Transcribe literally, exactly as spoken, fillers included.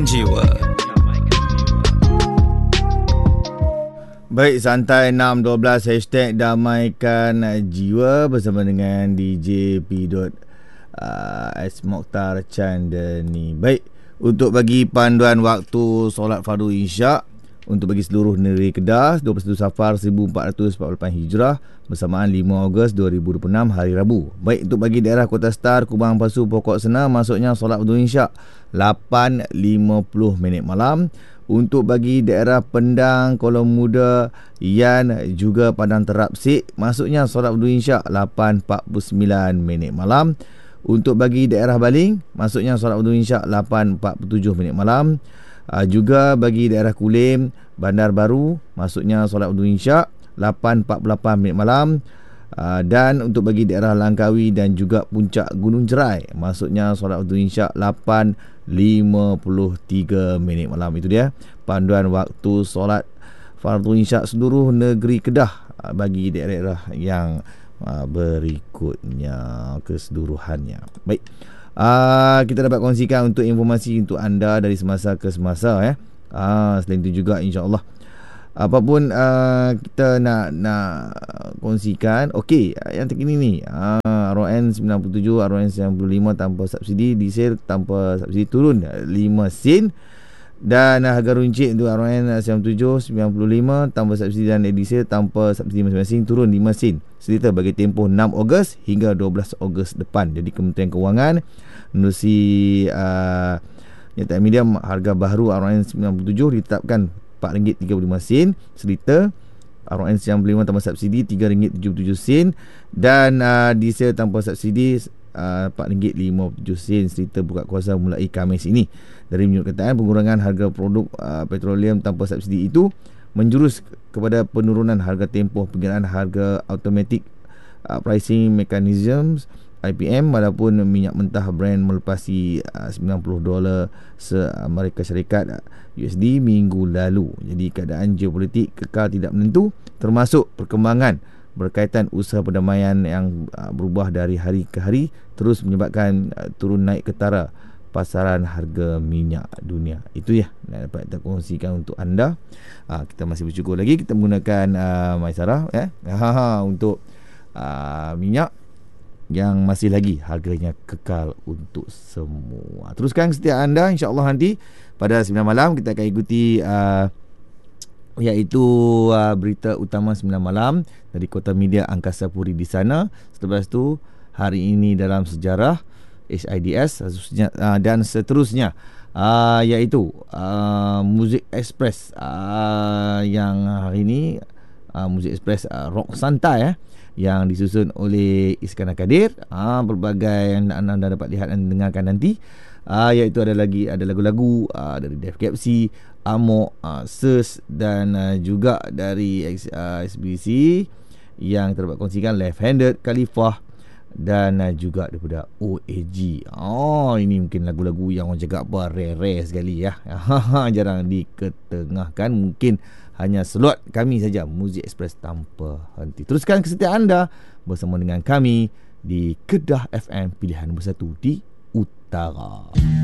Jiwa. Baik, santai enam dua belas hashtag damaikan jiwa bersama dengan D J P. Uh, S. Mokhtar Chandani. Baik, untuk bagi panduan waktu solat fardu isyak untuk bagi seluruh negeri Kedah, dua puluh satu Safar seribu empat ratus empat puluh lapan Hijrah bersamaan lima Ogos dua ribu dua puluh enam hari Rabu. Baik, untuk bagi daerah Kota Star, Kubang Pasu, Pokok Sena masuknya solat fardu isyak lapan lima puluh minit malam. Untuk bagi daerah Pendang, Kolong Muda, Yan juga Padang Terap Sik masuknya solat fardu isyak lapan empat puluh sembilan minit malam. Untuk bagi daerah Baling masuknya solat fardu isyak lapan empat puluh tujuh minit malam. Uh, juga bagi daerah Kulim, Bandar Baru masuknya solat fardu isyak lapan empat puluh lapan minit malam. Uh, dan untuk bagi daerah Langkawi dan juga Puncak Gunung Jerai masuknya solat fardu isyak lapan lima puluh tiga minit malam. Itu dia panduan waktu solat fardu isyak seluruh negeri Kedah uh, bagi daerah-daerah yang uh, berikutnya keseluruhannya. Baik, uh, kita dapat kongsikan untuk informasi untuk anda dari semasa ke semasa ya. Uh, selain itu juga insya-Allah apapun uh, kita nak nak kongsikan, okey, yang terkini ni uh, R O N sembilan puluh tujuh, R O N sembilan puluh lima tanpa subsidi, diesel tanpa subsidi turun lima sen, dan harga runcit untuk R O N sembilan puluh tujuh, sembilan puluh lima tanpa subsidi dan diesel tanpa subsidi masing-masing turun lima sen seliter bagi tempoh enam Ogos hingga dua belas Ogos depan. Jadi Kementerian Kewangan menerusi uh, nyata medium, harga baru R O N sembilan puluh tujuh ditetapkan empat ringgit tiga puluh lima sen seliter, R O N sembilan puluh lima tanpa subsidi tiga ringgit tujuh puluh tujuh sen, dan uh, diesel tanpa subsidi uh, empat ringgit lima puluh tujuh sen seliter buka kuasa mulai Khamis ini. Dari menyebut kataan, pengurangan harga produk uh, petroleum tanpa subsidi itu menjurus kepada penurunan harga tempoh penggunaan harga automatic uh, pricing mechanisms I P M, walaupun minyak mentah Brent melepasi uh, sembilan puluh dolar se-Amerika Syarikat uh, U S D minggu lalu. Jadi keadaan geopolitik kekal tidak menentu, termasuk perkembangan berkaitan usaha perdamaian yang uh, berubah dari hari ke hari terus menyebabkan uh, turun naik ketara pasaran harga minyak dunia. Itu ya yang dapat kita kongsikan untuk anda. Uh, kita masih bersyukur lagi kita menggunakan uh, Maisarah ya, ha, untuk uh, minyak yang masih lagi harganya kekal untuk semua. Teruskan setia anda, insya-Allah nanti pada sembilan malam kita akan ikuti uh, iaitu uh, berita utama sembilan malam dari Kota Media Angkasa Puri di sana. Selepas tu hari ini dalam sejarah H I D S uh, dan seterusnya uh, iaitu uh, Muzik Express uh, yang hari ini uh, Muzik Express uh, rock santai eh yang disusun oleh Iskandar Kadir. Ah, berbagai yang anda dapat lihat dan dengarkan nanti. Ah, iaitu ada lagi ada lagu-lagu ah, dari Def Gapsi, Amok, ah, Ses, dan ah, juga dari ah, S B C yang terdapat kongsikan Left Handed, Khalifah, dan ah, juga daripada O A G. Oh, ini mungkin lagu-lagu yang orang cakap apa rare-rare sekali ya. Jarang diketengahkan, mungkin hanya slot kami saja, Muzik Express tanpa henti. Teruskan kesetiaan anda bersama dengan kami di Kedah F M, pilihan nombor satu di Utara.